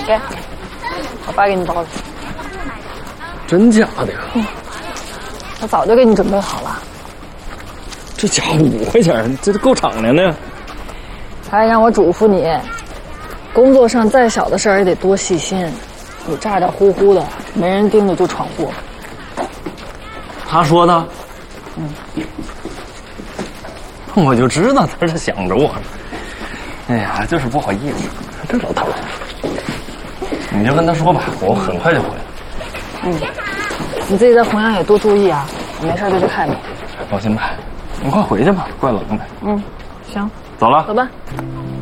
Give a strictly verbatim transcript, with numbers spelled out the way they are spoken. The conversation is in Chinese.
给，我爸给你包的。 真假的呀？ 嗯，我早就给你准备好了。 这家伙五块钱，这够敞亮的。 还让我嘱咐你，工作上再小的事儿也得多细心。你咋咋呼呼的，没人盯着就闯祸。 他说的。嗯。我就知道他是想着我。哎呀，就是不好意思，这老头。你就跟他说吧，我很快就回来。 嗯，你自己在弘阳也多注意啊，我没事就去看你。 放心吧，你快回去吧，怪冷的。 嗯，行， 走了， 走吧。